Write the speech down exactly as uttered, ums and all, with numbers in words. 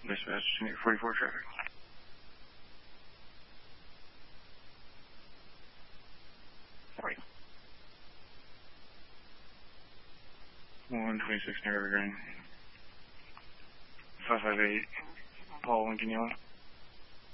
Dispatch, forty-four traffic. Sorry. one twenty-six near Evergreen. five five eight, Paul Lincoln Yellow.